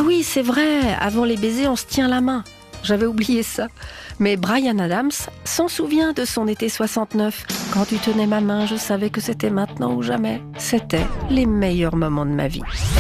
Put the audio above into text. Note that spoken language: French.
oui, c'est vrai, avant les baisers, on se tient la main. J'avais oublié ça. Mais Bryan Adams s'en souvient de son été 69. Quand tu tenais ma main, je savais que c'était maintenant ou jamais. C'était les meilleurs moments de ma vie.